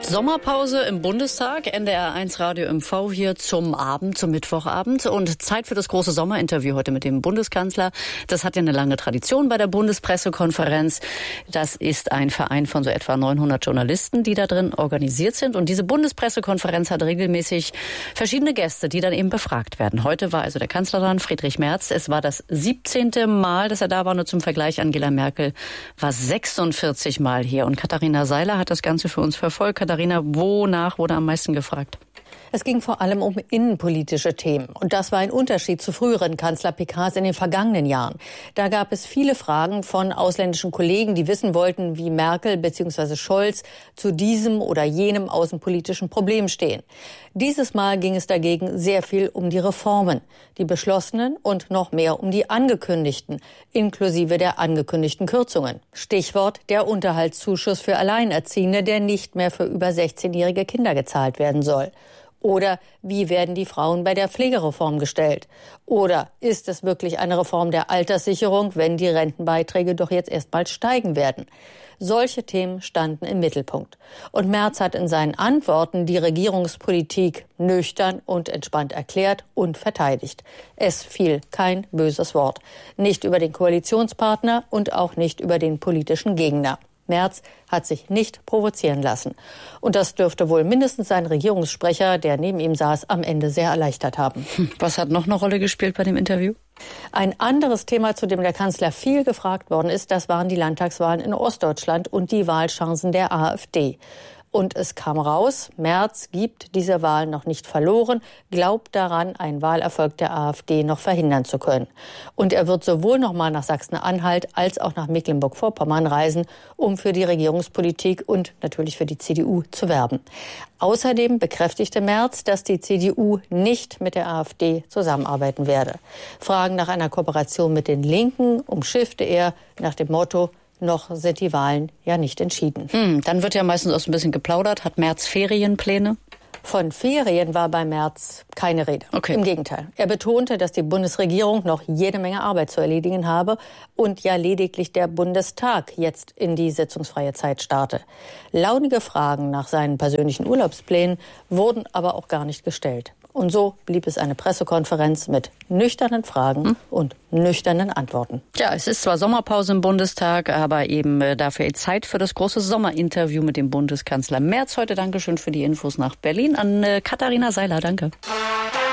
Sommerpause im Bundestag, NDR1 Radio MV hier zum Abend, zum Mittwochabend und Zeit für das große Sommerinterview heute mit dem Bundeskanzler. Das hat ja eine lange Tradition bei der Bundespressekonferenz. Das ist ein Verein von so etwa 900 Journalisten, die da drin organisiert sind. Und diese Bundespressekonferenz hat regelmäßig verschiedene Gäste, die dann eben befragt werden. Heute war also der Kanzler dran, Friedrich Merz. Es war das 17. Mal, dass er da war. Nur zum Vergleich, Angela Merkel war 46 Mal hier. Und Katharina Seiler hat das Ganze für uns verfolgt. Katharina, wonach wurde am meisten gefragt? Es ging vor allem um innenpolitische Themen. Und das war ein Unterschied zu früheren Kanzler-PKs in den vergangenen Jahren. Da gab es viele Fragen von ausländischen Kollegen, die wissen wollten, wie Merkel bzw. Scholz zu diesem oder jenem außenpolitischen Problem stehen. Dieses Mal ging es dagegen sehr viel um die Reformen, die beschlossenen und noch mehr um die angekündigten, inklusive der angekündigten Kürzungen. Stichwort der Unterhaltszuschuss für Alleinerziehende, der nicht mehr für über 16-jährige Kinder gezahlt werden soll. Oder wie werden die Frauen bei der Pflegereform gestellt? Oder ist es wirklich eine Reform der Alterssicherung, wenn die Rentenbeiträge doch jetzt erst bald steigen werden? Solche Themen standen im Mittelpunkt. Und Merz hat in seinen Antworten die Regierungspolitik nüchtern und entspannt erklärt und verteidigt. Es fiel kein böses Wort. Nicht über den Koalitionspartner und auch nicht über den politischen Gegner. Merz hat sich nicht provozieren lassen. Und das dürfte wohl mindestens sein Regierungssprecher, der neben ihm saß, am Ende sehr erleichtert haben. Was hat noch eine Rolle gespielt bei dem Interview? Ein anderes Thema, zu dem der Kanzler viel gefragt worden ist, das waren die Landtagswahlen in Ostdeutschland und die Wahlchancen der AfD. Und es kam raus, Merz gibt diese Wahl noch nicht verloren, glaubt daran, einen Wahlerfolg der AfD noch verhindern zu können. Und er wird sowohl noch mal nach Sachsen-Anhalt als auch nach Mecklenburg-Vorpommern reisen, um für die Regierungspolitik und natürlich für die CDU zu werben. Außerdem bekräftigte Merz, dass die CDU nicht mit der AfD zusammenarbeiten werde. Fragen nach einer Kooperation mit den Linken umschiffte er nach dem Motto: noch sind die Wahlen ja nicht entschieden. Dann wird ja meistens auch so ein bisschen geplaudert. Hat Merz Ferienpläne? Von Ferien war bei Merz keine Rede. Okay. Im Gegenteil. Er betonte, dass die Bundesregierung noch jede Menge Arbeit zu erledigen habe und ja lediglich der Bundestag jetzt in die sitzungsfreie Zeit starte. Launige Fragen nach seinen persönlichen Urlaubsplänen wurden aber auch gar nicht gestellt. Und so blieb es eine Pressekonferenz mit nüchternen Fragen und nüchternen Antworten. Ja, es ist zwar Sommerpause im Bundestag, aber eben dafür Zeit für das große Sommerinterview mit dem Bundeskanzler Merz. Heute Dankeschön für die Infos nach Berlin an Katharina Seiler. Danke.